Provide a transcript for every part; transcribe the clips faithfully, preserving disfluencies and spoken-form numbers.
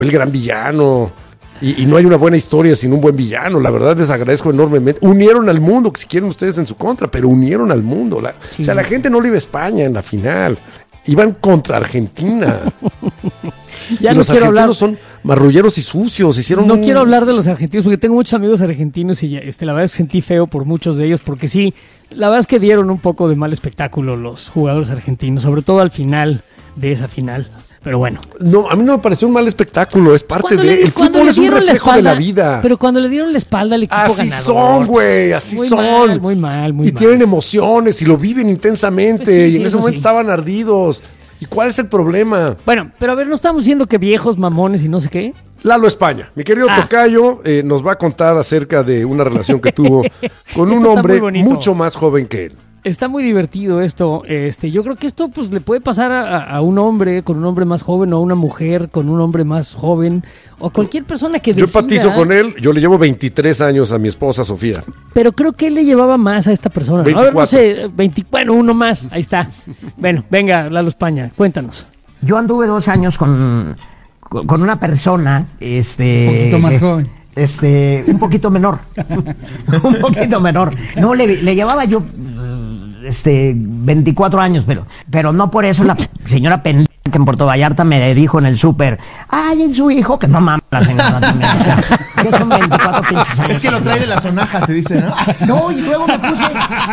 el gran villano. Y, y no hay una buena historia sin un buen villano. La verdad les agradezco enormemente. Unieron al mundo, que si quieren ustedes en su contra, pero unieron al mundo. La, sí. O sea, la gente no le iba a España en la final. Iban contra Argentina. Ya y no los quiero argentinos hablar. Son marrulleros y sucios. Hicieron no un... quiero hablar de los argentinos porque tengo muchos amigos argentinos y ya, este, la verdad es que sentí feo por muchos de ellos porque sí, la verdad es que dieron un poco de mal espectáculo los jugadores argentinos, sobre todo al final de esa final. Pero bueno. No, a mí no me pareció un mal espectáculo, es parte cuando de... Le, el fútbol es un reflejo espalda, de la vida. Pero cuando le dieron la espalda al equipo así ganador... Así son, güey, así muy son. Mal, muy mal, muy y mal. Y tienen emociones y lo viven intensamente. Pues sí, y sí, en ese momento sí. estaban ardidos. ¿Y cuál es el problema? Bueno, pero a ver, no estamos diciendo que viejos mamones y no sé qué. Lalo España, mi querido ah. Tocayo, eh, nos va a contar acerca de una relación que tuvo con un hombre mucho más joven que él. Está muy divertido esto. Este, yo creo que esto pues le puede pasar a, a un hombre con un hombre más joven o a una mujer con un hombre más joven o cualquier persona que decida. Yo empatizo con él. Yo le llevo veintitrés años a mi esposa Sofía. Pero creo que él le llevaba más a esta persona. veinticuatro. A ver, no sé, veinte, bueno, uno más. Ahí está. Bueno, venga, Lalo España, cuéntanos. Yo anduve dos años con, con, con una persona, este... Un poquito más eh, joven. Este, un poquito menor. un poquito menor. No, le, le llevaba yo... Este, veinticuatro años, pero, pero no por eso la señora pendeja que en Puerto Vallarta me dijo en el súper, ay, en su hijo, que no mames la señora también. O sea, que son veinticuatro pinches años. Es que lo trae de la sonaja, te dice, ¿no? No, y luego me puse.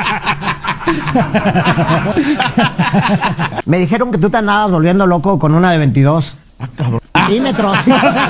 Me dijeron que tú te andabas volviendo loco con una de veintidós. Ah, cabrón. Centímetros.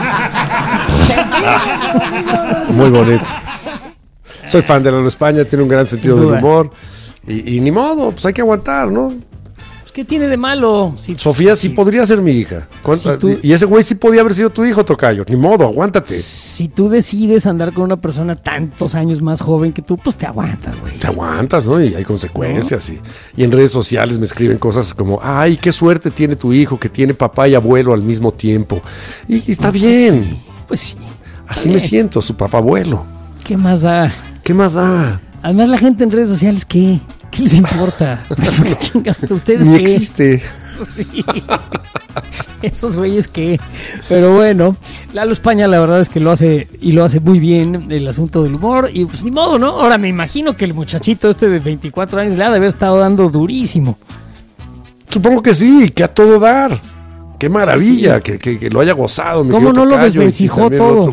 Muy bonito. Soy fan de Lalo España, tiene un gran sentido del humor. Y, y ni modo, pues hay que aguantar, ¿no? ¿Qué tiene de malo? Si, Sofía sí, sí podría ser mi hija. Si tú, y ese güey sí podía haber sido tu hijo, Tocayo. Ni modo, aguántate. Si tú decides andar con una persona tantos años más joven que tú, pues te aguantas, güey. Te aguantas, ¿no? Y hay consecuencias. ¿No? Y, y en redes sociales me escriben cosas como, ay, qué suerte tiene tu hijo, que tiene papá y abuelo al mismo tiempo. Y, y está no, bien. Pues sí. Pues sí. Así bien. Me siento, su papá abuelo. ¿Qué más da? ¿Qué más da? Además, la gente en redes sociales, ¿qué? ¿Qué les importa? Chingas, ¿ustedes Ni qué? existe. Sí. Esos güeyes qué. Pero bueno, Lalo España la verdad es que lo hace y lo hace muy bien el asunto del humor y pues ni modo, ¿no? Ahora me imagino que el muchachito este de veinticuatro años le ha de haber estado dando durísimo. Supongo que sí, que a todo dar. Qué maravilla, sí. que, que, que lo haya gozado. Mi ¿Cómo no Tocayo, lo desvencijó todo?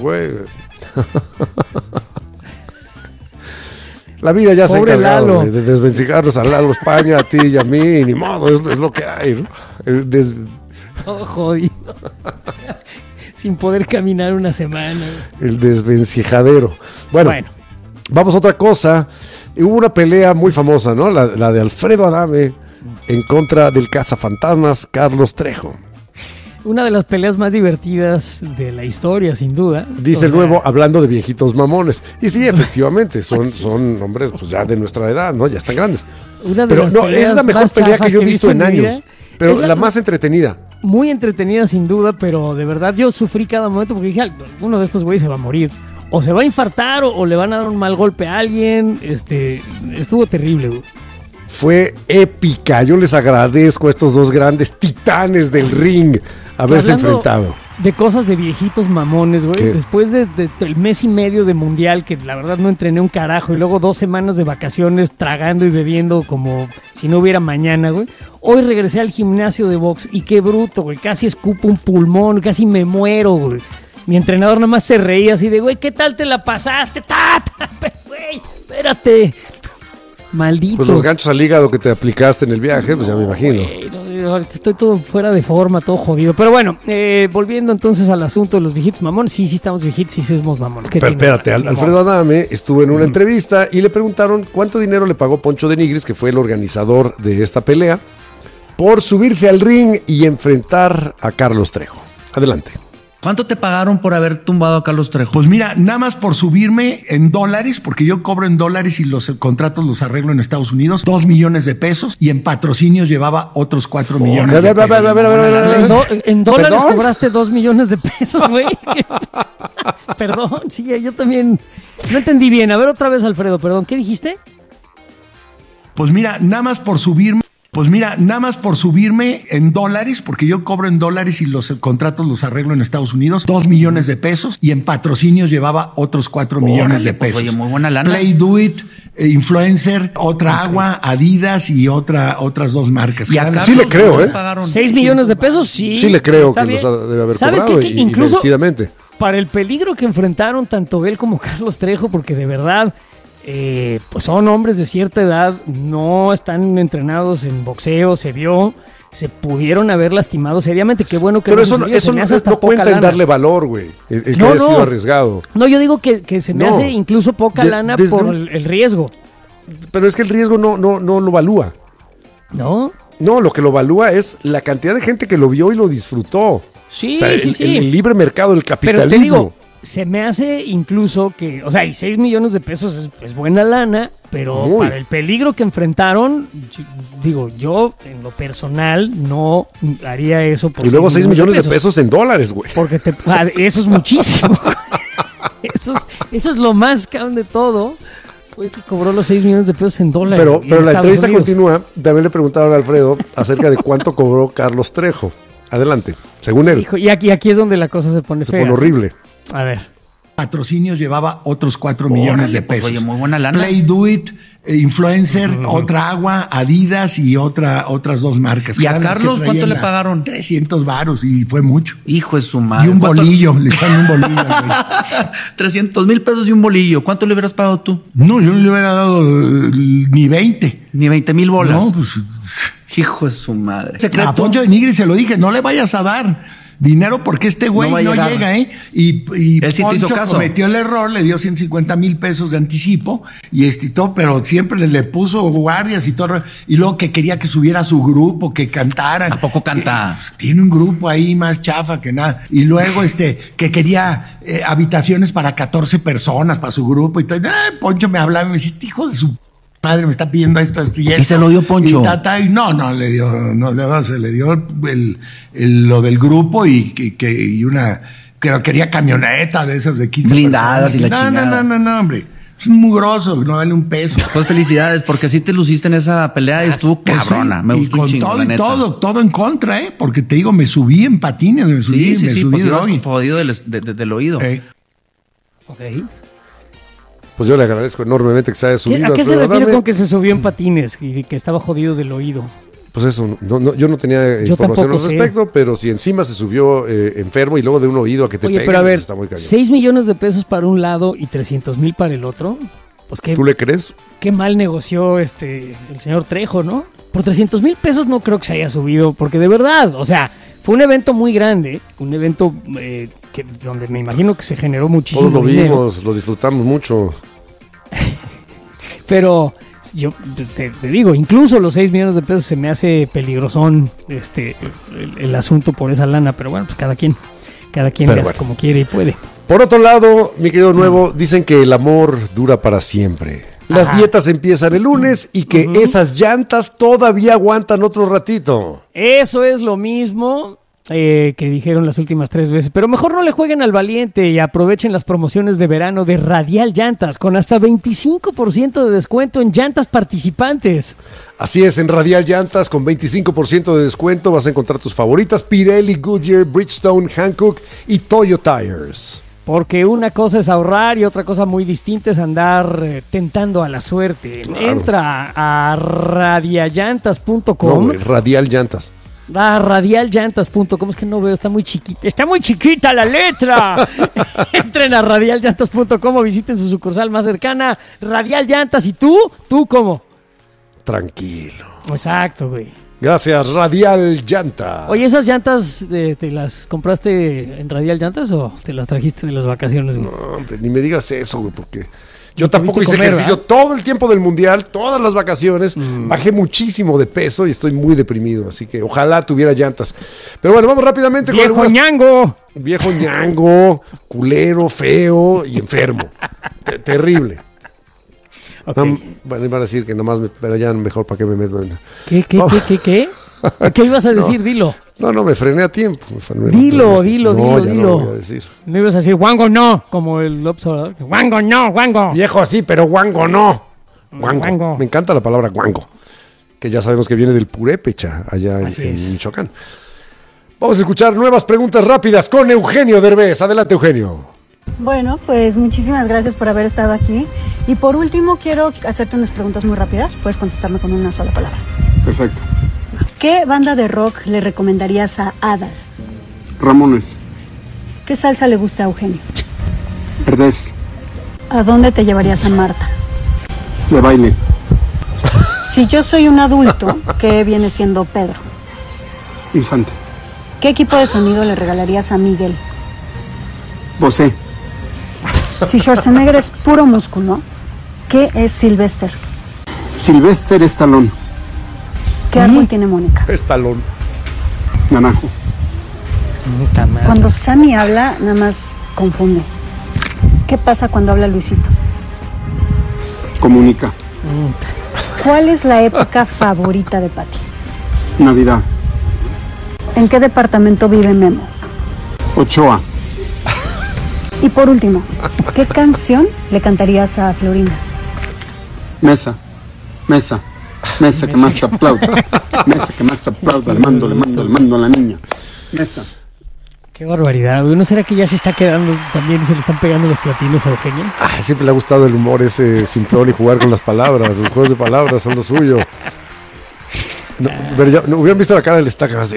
La vida ya Pobre se ha encargado Lalo. de, de desvencijarnos a Lalo España, a ti y a mí, y ni modo, es, es lo que hay, ¿no? El des... Todo jodido. Sin poder caminar una semana. El desvencijadero. Bueno, bueno, vamos a otra cosa. Hubo una pelea muy famosa, ¿no? La, la de Alfredo Adame en contra del cazafantasmas Carlos Trejo. Una de las peleas más divertidas de la historia, sin duda. Dice el nuevo, hablando de viejitos mamones. Y sí, efectivamente, son, son hombres pues ya de nuestra edad, ¿no? Ya están grandes. Una de Pero las no, es la mejor pelea que yo he visto en años. Pero la, la más entretenida. Muy entretenida, sin duda, pero de verdad yo sufrí cada momento porque dije, uno de estos güeyes se va a morir. O se va a infartar o, o le van a dar un mal golpe a alguien. Este, estuvo terrible, güey. Fue épica. Yo les agradezco a estos dos grandes titanes del ring haberse enfrentado. De cosas de viejitos mamones, güey. ¿Qué? Después de, de, del mes y medio de mundial, que la verdad no entrené un carajo, y luego dos semanas de vacaciones tragando y bebiendo como si no hubiera mañana, güey. Hoy regresé al gimnasio de box y qué bruto, güey. Casi escupo un pulmón, casi me muero, güey. Mi entrenador nada más se reía así de, güey, ¿qué tal te la pasaste? ¡Ta, ta! Güey, espérate. Maldito. Pues los ganchos al hígado que te aplicaste en el viaje, pues ya me imagino. Wey, no, estoy todo fuera de forma, todo jodido. Pero bueno, eh, volviendo entonces al asunto de los viejitos mamones. Sí, sí estamos viejitos, sí somos mamones. Pero espérate, Al, Alfredo Adame estuvo en una entrevista y le preguntaron cuánto dinero le pagó Poncho de Nigris, que fue el organizador de esta pelea, por subirse al ring y enfrentar a Carlos Trejo. Adelante. ¿Cuánto te pagaron por haber tumbado a Carlos Trejo? Pues mira, nada más por subirme en dólares, porque yo cobro en dólares y los contratos los arreglo en Estados Unidos, dos millones de pesos, y en patrocinios llevaba otros cuatro millones de pesos. ¿En, do, en dólares ¿Perdón? Cobraste dos millones de pesos, güey? Perdón, sí, yo también no entendí bien. A ver otra vez, Alfredo, perdón, ¿qué dijiste? Pues mira, nada más por subirme Pues mira, nada más por subirme en dólares, porque yo cobro en dólares y los contratos los arreglo en Estados Unidos, dos millones de pesos, y en patrocinios llevaba otros cuatro millones de pues, pesos. oye, muy buena lana. Play Do It, eh, Influencer, otra agua, Adidas y otra, otras dos marcas. Y a Cada- Carlos Sí le creo, no le ¿eh? pagaron. ¿Seis millones de pesos? Sí. Sí le creo está que bien. los ha- debe haber ¿Sabes cobrado qué? y- Que y incluso merecidamente. para el peligro que enfrentaron tanto él como Carlos Trejo, porque de verdad, eh, pues son hombres de cierta edad, no están entrenados en boxeo, se vio, se pudieron haber lastimado seriamente. Qué bueno que Pero no eso, no- sucedió, se eso me no, hace hasta no poca cuenta en lana. darle valor, güey. El, el que No, haya no. sido arriesgado. No, yo digo que, que se me No. hace incluso poca De- lana desde por un- el, el riesgo, Pero es que el riesgo no, no, no lo evalúa. ¿no? No, lo que lo evalúa es la cantidad de gente que lo vio y lo disfrutó. Sí, O sea, sí, el, sí. el- el libre mercado, el Pero capitalismo. te digo, se me hace incluso que, o sea, y seis millones de pesos es, es buena lana, pero Muy. para el peligro que enfrentaron, yo- digo, yo en lo personal no haría eso por y luego seis millones de pesos en dólares, güey. Porque te, ah, eso es muchísimo. eso, es, eso es lo más cabrón de todo. Fue que cobró los seis millones de pesos en dólares. Pero, en pero la Estados entrevista Unidos. continúa. También le preguntaron a Alfredo acerca de cuánto cobró Carlos Trejo. Adelante, según él. Hijo, y aquí, aquí es donde la cosa se pone Se fea. pone horrible. A ver. Patrocinios llevaba otros cuatro millones de pues, pesos. oye, muy buena lana. Play Do It, eh, Influencer, otra agua, Adidas y otra, otras dos marcas. ¿Y a Cada vez que Carlos traían cuánto le la- pagaron? trescientos varos y fue mucho. Hijo de su madre. Y un ¿Cuánto- bolillo, le echaron un bolillo. güey. trescientos mil pesos y un bolillo. ¿Cuánto le hubieras pagado tú? No, yo no le hubiera dado eh, ni veinte. Ni veinte mil bolas. No, pues Hijo de su madre. a Poncho de Nigri se lo dije, no le vayas a dar dinero porque este güey No va no, a llegar. llega, ¿eh? Y, y Él sí te hizo Poncho caso. cometió el error, le dio ciento cincuenta mil pesos de anticipo y este y todo, pero siempre le, le puso guardias y todo. Y luego que quería que subiera a su grupo, que cantaran. ¿A poco canta? Eh, pues, tiene un grupo ahí más chafa que nada. Y luego este, que quería eh, habitaciones para catorce personas, para su grupo y todo. Ah, Poncho me hablaba y me decía, "Este hijo de su madre me está pidiendo esto, esto y esto". se lo dio Poncho? Y, tata, y no, no, le dio, no, le dio, se le dio el, el- lo del grupo y, que, que- y una, que quería camioneta de esas de quince Blindadas personas. y la no, chingada. No, no, no, no, hombre. Es un mugroso, no vale un peso. Pues felicidades, porque sí te luciste en esa pelea y estuvo Pues sí, cabrona. Me y gustó un con chingo, todo la y neta. todo, todo en contra, ¿eh? Porque te digo, me subí en patines, me subí, Sí, sí, me sí, subí pues ibas droga. jodido del, de- de- del oído. Eh, Ok. Pues yo le agradezco enormemente que se haya ¿Qué- subido. ¿A qué se Alfredo refiere Adame. con que se subió en patines y que estaba jodido del oído? Pues eso, no, no, yo no tenía eh, Yo información al tampoco sé. respecto, pero si encima se subió eh, enfermo y luego de un oído a que te Oye, peguen, pero a pues ver, está muy cañón. seis millones de pesos para un lado y trescientos mil para el otro. Pues qué, ¿Tú le crees? qué mal negoció este el señor Trejo, ¿no? Por trescientos mil pesos no creo que se haya subido, porque de verdad, o sea, fue un evento muy grande, un evento eh, que, donde me imagino que se generó muchísimo Todos lo dinero. vimos, lo disfrutamos mucho. Pero yo te, te digo, incluso los seis millones de pesos se me hace peligrosón este, el, el asunto por esa lana, pero bueno, pues cada quien, cada quien Pero le hace bueno. como quiere y puede. Por otro lado, mi querido Nuevo, dicen que el amor dura para siempre. Las Ajá. dietas empiezan el lunes y que esas llantas todavía aguantan otro ratito. Eso es lo mismo eh, que dijeron las últimas tres veces, pero mejor no le jueguen al valiente y aprovechen las promociones de verano de Radial Llantas con hasta veinticinco por ciento de descuento en llantas participantes. Así es, en Radial Llantas con veinticinco por ciento de descuento vas a encontrar tus favoritas: Pirelli, Goodyear, Bridgestone, Hankook y Toyo Tires. Porque una cosa es ahorrar y otra cosa muy distinta es andar eh, tentando a la suerte. Claro. Entra a radiallantas punto No, com. güey, Radial Llantas. a radiallantas punto com. Es que no veo, está muy chiquita. Está muy chiquita la letra. Entren a radiallantas punto com o visiten su sucursal más cercana. Radial Llantas. ¿Y tú? ¿Tú cómo? Tranquilo. Exacto, güey. Gracias, Radial Llantas. Oye, ¿esas llantas eh, te las compraste en Radial Llantas o te las trajiste de las vacaciones, güey? No, hombre, ni me digas eso, güey, porque yo Te tampoco hice viste comer, ejercicio ¿verdad? todo el tiempo del mundial, todas las vacaciones. Bajé muchísimo de peso y estoy muy deprimido, así que ojalá tuviera llantas. Pero bueno, vamos rápidamente con ¡Viejo algunas- ñango! Viejo ñango, culero, feo y enfermo. Te- terrible. Ok. No, bueno, iban a decir que nomás, me, pero ya mejor para qué me meto en... ¿Qué, qué, Oh. qué, qué, qué? ¿Qué ibas a decir? Dilo. No, no, me frené a tiempo. me frené- Dilo, dilo, no, dilo, ya dilo. No lo voy a decir. No ibas a decir Wango no, como el observador. Wango no, Wango. Viejo sí, pero guango no. Guango. Guango. Me encanta la palabra guango. que ya sabemos que viene del Purépecha, allá en, en Michoacán. Vamos a escuchar nuevas preguntas rápidas con Eugenio Derbez. Adelante, Eugenio. Bueno, pues muchísimas gracias por haber estado aquí. Y por último, quiero hacerte unas preguntas muy rápidas. Puedes contestarme con una sola palabra. Perfecto. ¿Qué banda de rock le recomendarías a Adal? Ramones. ¿Qué salsa le gusta a Eugenio? Herdez. ¿A dónde te llevarías a Marta? De baile. Si yo soy un adulto, ¿qué viene siendo Pedro? Infante. ¿Qué equipo de sonido le regalarías a Miguel? Bosé. Si Schwarzenegger es puro músculo, ¿qué es Sylvester? Sylvester Stallone. ¿Qué árbol tiene Mónica? Stallone. Naranjo. Cuando Sammy habla, nada más confunde. ¿Qué pasa cuando habla Luisito? Comunica. ¿Cuál es la época favorita de Patty? Navidad. ¿En qué departamento vive Memo? Ochoa. Y por último, ¿qué canción le cantarías a Florinda? Mesa. Mesa. Mesa que más aplauda. Mesa que más aplauda. Le mando, le mando, le mando a la niña. Mesa. Qué barbaridad, güey. ¿No será que ya se está quedando también y se le están pegando los platinos a Eugenio? Ah, siempre le ha gustado el humor ese simplón y jugar con las palabras. Los juegos de palabras son lo suyo. No, pero ya, no, hubieran visto la cara del estaca más de...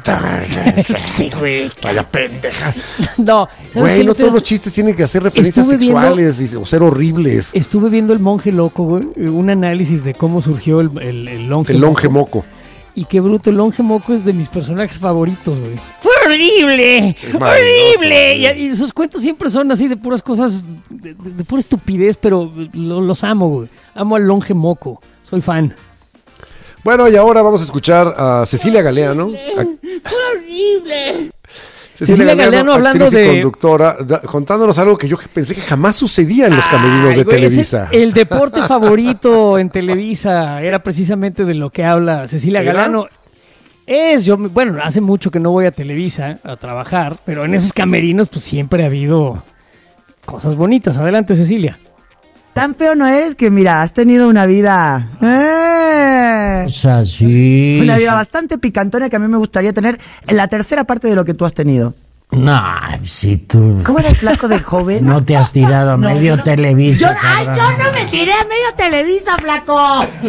Vaya pendeja. No, güey, no todos los chistes tienen que hacer referencias sexuales viendo, y, o ser horribles. Estuve viendo El Monje Loco, güey, un análisis de cómo surgió el, el, el longe El longe moco. Y qué bruto, el longe moco es de mis personajes favoritos, güey. ¡Fue horrible! ¡Horrible! Y, y sus cuentos siempre son así de puras cosas, de, de, de pura estupidez, pero lo, los amo, güey. Amo al longe moco, soy fan. Bueno, y ahora vamos a escuchar a Cecilia Galeano. ¡Fue horrible! Cecilia, Cecilia Galeano, Galeano hablando de conductora, da, contándonos algo que yo pensé que jamás sucedía en los camerinos Ay, de güey, Televisa. El deporte favorito en Televisa era precisamente de lo que habla Cecilia ¿Era? Galeano. Es, yo, bueno, hace mucho que no voy a Televisa a trabajar, pero en esos camerinos pues siempre ha habido cosas bonitas. Adelante, Cecilia. Tan feo no es que, mira, has tenido una vida... ¡Eh! O sea, sí. Una vida bastante picantona que a mí me gustaría tener en la tercera parte de lo que tú has tenido. No, si tú... ¿Cómo era el flaco de joven? No te has tirado a no, medio no, Televisa. Yo, ¡Ay, yo no me tiré a medio Televisa, flaco!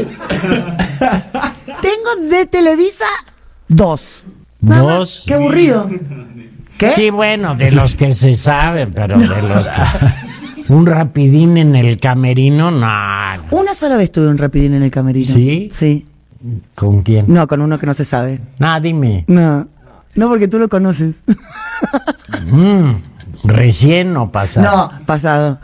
Tengo de Televisa dos. ¿Dos? ¡Qué aburrido! ¿Qué? Sí, bueno, de los que se saben, pero de los que... Un rapidín en el camerino, no. Una sola vez tuve un rapidín en el camerino. ¿Sí? Sí. ¿Con quién? No, con uno que no se sabe. No, dime. No, no porque tú lo conoces. Mm, ¿Recién o pasado? No, pasado.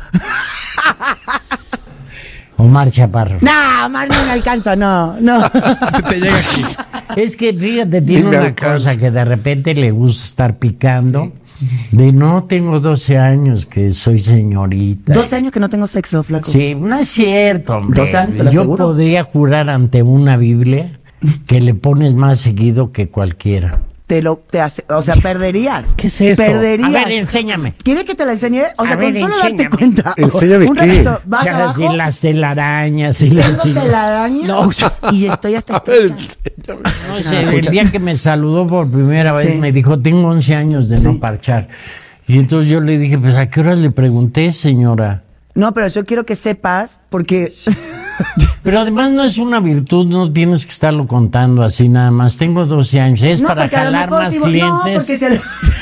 Omar Chaparro. No, Omar no me alcanza, no, no. Te llega aquí. Es que, fíjate, tiene una alcanza. cosa que de repente le gusta estar picando. De no, tengo doce años que soy señorita. doce años que no tengo sexo, flaco. Sí, no es cierto, hombre. doce años, te lo Yo aseguro. podría jurar ante una Biblia que le pones más seguido que cualquiera. Te lo, te hace, o sea, perderías. ¿Qué es esto? Perderías. A ver, enséñame. ¿Quieres que te la enseñe? O sea, A ver, con solo enséñame. darte cuenta. Enséñame Un qué. ratito, vas Ya, abajo. si las telarañas y la Tengo chingada. telaraña No. y estoy hasta A ver, estrecha. enséñame. No sé, el día que me saludó por primera vez Sí. me dijo, tengo once años de Sí. no parchar. Y entonces yo le dije, pues, ¿a qué horas le pregunté, señora? No, pero yo quiero que sepas, porque... Pero además no es una virtud, no tienes que estarlo contando así nada más. Tengo doce años, es No, para porque a lo jalar mejor más si vos- clientes. No, porque se...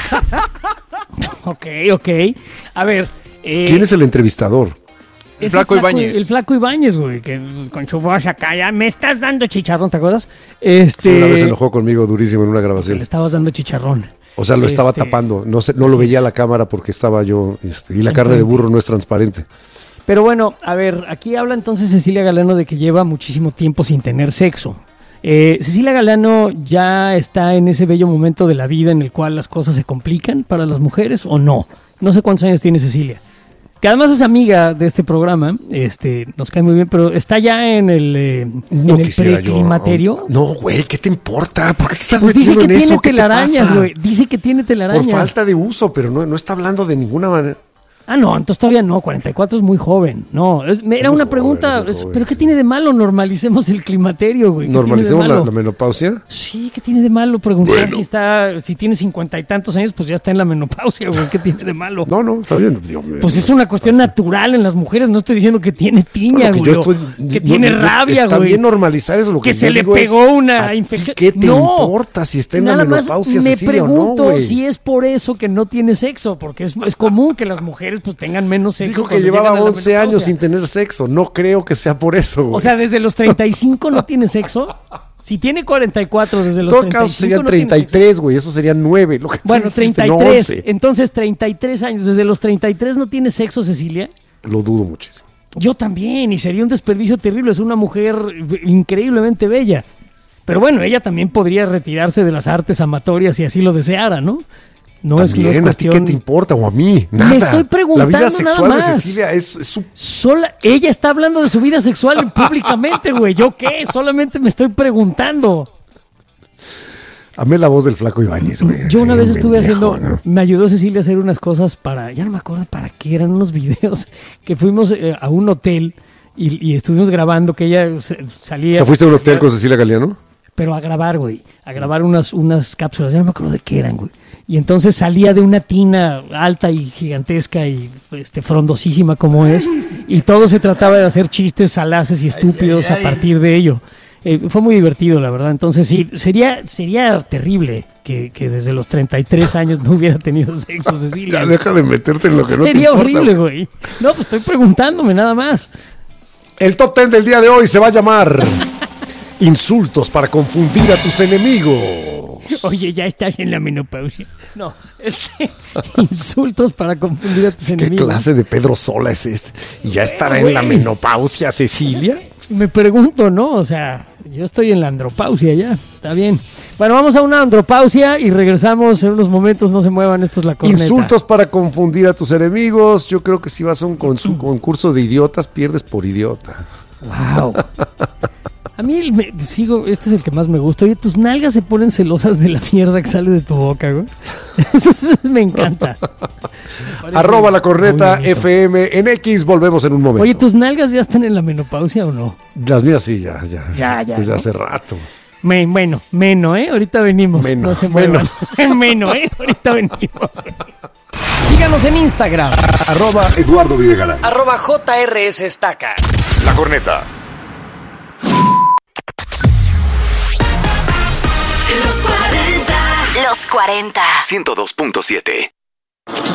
Ok, ok. A ver. Eh, ¿Quién es el entrevistador? es El Flaco Ibáñez. El Flaco Ibáñez, güey, que con su voz acá ya me estás dando chicharrón, ¿te acuerdas? Este, Sí, una vez se enojó conmigo durísimo en una Le grabación. estabas dando chicharrón. O sea, lo estaba Este, tapando. No sé, no lo así veía es. la cámara porque estaba yo... Este, y la carne de burro no es transparente. Pero bueno, a ver, aquí habla entonces Cecilia Galeano de que lleva muchísimo tiempo sin tener sexo. Eh, Cecilia Galeano ya está en ese bello momento de la vida en el cual las cosas se complican para las mujeres o no. No sé cuántos años tiene Cecilia. Que además es amiga de este programa, este, nos cae muy bien, pero está ya en el, eh, No en el quisiera yo. preclimaterio. No, güey, ¿qué te importa? ¿Por qué te estás Pues dice metiendo que en tiene eso? ¿Qué te telarañas, pasa? güey. Dice que tiene telarañas. Por falta de uso, pero no, no está hablando de ninguna manera. Ah, no, entonces todavía no, cuarenta y cuatro es muy joven. No, es, me- era muy una joven, pregunta, es muy es- joven, ¿pero qué sí. tiene de malo? Normalicemos el climaterio, güey. ¿Qué ¿Normalicemos tiene de la, malo? la menopausia? Sí, ¿qué tiene de malo preguntar si está, si tiene cincuenta y tantos años, pues ya está en la menopausia, güey? ¿Qué tiene de malo? No, no, está bien. Digo, Pues es una cuestión natural en las mujeres, no estoy diciendo que tiene tiña, Bueno, que güey, yo o estoy- que no, tiene no, rabia, está güey. bien normalizar eso. Lo que, Que se yo le digo es, pegó una ¿a ti infección. ¿Qué te No, importa si está en la nada más menopausia, me Cecilia, o no, pregunto güey? si es por eso que no tiene sexo, porque es, es común que las mujeres pues tengan menos sexo. Dijo que cuando llevaba llegan a la once años menopausia. sin tener sexo. No creo que sea por eso, güey. O sea, desde los treinta y cinco no tiene sexo. Si tiene cuarenta y cuatro desde en los todo treinta y caso cinco serían no tiene treinta y sexo. tres, güey. Eso serían nueve. Lo que tú Bueno, dijiste, treinta y no tres. once. Entonces, treinta y tres años. Desde los treinta y tres no tiene sexo, Cecilia. Lo dudo muchísimo. Yo también, y sería un desperdicio terrible. Es una mujer increíblemente bella. Pero bueno, ella también podría retirarse de las artes amatorias si así lo deseara, ¿no? No es, no es También, ¿a ti qué cuestión... te importa? O a mí. Nada. Me estoy preguntando La vida nada sexual de más. Cecilia es, es su... Sola, ella está hablando de su vida sexual públicamente, güey. ¿Yo qué? Solamente me estoy preguntando. Amé la voz del flaco Ibáñez, güey. Yo una Sí, vez un estuve pendejo, haciendo, ¿no? me ayudó Cecilia a hacer unas cosas para, ya no me acuerdo para qué, eran unos videos que fuimos eh, a un hotel y, y estuvimos grabando que ella se- salía. O sea, ¿fuiste a un hotel con Cecilia Galeano? Pero a grabar, güey, a grabar unas, unas cápsulas, ya no me acuerdo de qué eran, güey. Y entonces salía de una tina alta y gigantesca y este, frondosísima como es, y todo se trataba de hacer chistes salaces y estúpidos a partir de ello. Eh, fue muy divertido, la verdad. Entonces sí, sería, sería terrible que, que desde los treinta y tres años no hubiera tenido sexo, Cecilia. Ya deja de meterte en lo que no te Sería importa, horrible, güey. güey. No, pues estoy preguntándome nada más. El top ten del día de hoy se va a llamar Insultos para confundir a tus enemigos. Oye, ya estás en la menopausia. No, este, insultos para confundir a tus ¿Qué enemigos. clase de Pedro Sola es este? ¿Y ya estará en la güey. menopausia, Cecilia? Me pregunto, ¿no? O sea, yo estoy en la andropausia ya. Está bien. Bueno, vamos a una andropausia y regresamos en unos momentos. No se muevan, esto es la corneta. Insultos para confundir a tus enemigos. Yo creo que si vas a un con- su concurso de idiotas, pierdes por idiota. Wow. A mí el- me, sigo, este es el que más me gusta. Oye, tus nalgas se ponen celosas de la mierda que sale de tu boca, güey. Eso, eso me encanta. Me parece Arroba la corneta muy bonito. F M en X. Volvemos en un momento. Oye, ¿tus nalgas ya están en la menopausia o no? Las mías sí, ya, ya. Ya, ya, Desde ¿no? hace rato. Me, bueno, menos, ¿eh? Ahorita venimos. Meno, no se muevan. Menos, ¿eh? Ahorita venimos. Síganos en Instagram. Arroba Eduardo Videgaray. Arroba J R S Estaca. La corneta. Los cuarenta. Los cuarenta. ciento dos punto siete.